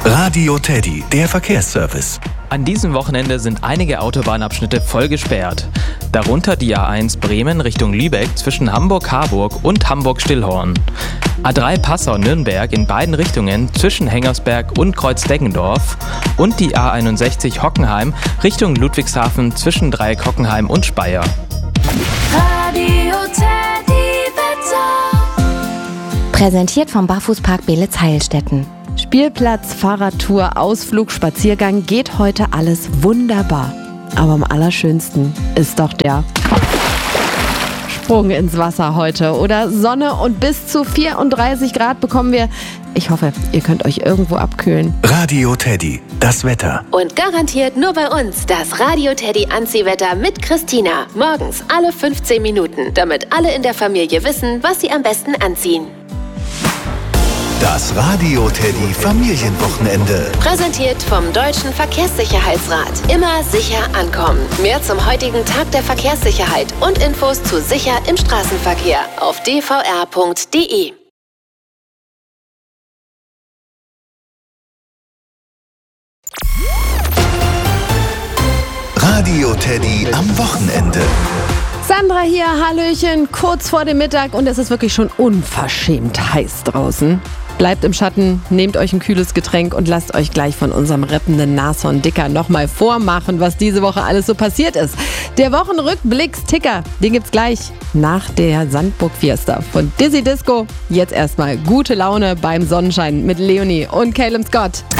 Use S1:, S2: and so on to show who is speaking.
S1: Radio Teddy, der Verkehrsservice.
S2: An diesem Wochenende sind einige Autobahnabschnitte voll gesperrt. Darunter die A1 Bremen Richtung Lübeck zwischen Hamburg-Harburg und Hamburg-Stillhorn. A3 Passau-Nürnberg in beiden Richtungen zwischen Hengersberg und Kreuz-Deggendorf. Und die A61 Hockenheim Richtung Ludwigshafen zwischen Dreieck Hockenheim und Speyer.
S3: Radio Teddy Wetter.
S4: Präsentiert vom Barfußpark Beelitz-Heilstätten.
S5: Spielplatz, Fahrradtour, Ausflug, Spaziergang, geht heute alles wunderbar. Aber am allerschönsten ist doch der Sprung ins Wasser heute. Oder Sonne und bis zu 34 Grad bekommen wir. Ich hoffe, ihr könnt euch irgendwo abkühlen.
S1: Radio Teddy, das Wetter.
S3: Und garantiert nur bei uns das Radio Teddy Anziehwetter mit Christina. Morgens alle 15 Minuten, damit alle in der Familie wissen, was sie am besten anziehen.
S1: Das Radio Teddy Familienwochenende.
S3: Präsentiert vom Deutschen Verkehrssicherheitsrat. Immer sicher ankommen. Mehr zum heutigen Tag der Verkehrssicherheit und Infos zu sicher im Straßenverkehr auf dvr.de.
S1: Radio Teddy am Wochenende.
S5: Sandra hier, Hallöchen, kurz vor dem Mittag und es ist wirklich schon unverschämt heiß draußen. Bleibt im Schatten, nehmt euch ein kühles Getränk und lasst euch gleich von unserem rappenden Nashorn Dicker nochmal vormachen, was diese Woche alles so passiert ist. Der Wochenrückblicksticker, den gibt's gleich nach der Sandburg Fiesta von Dizzy Disco. Jetzt erstmal gute Laune beim Sonnenschein mit Leonie und Caleb Scott.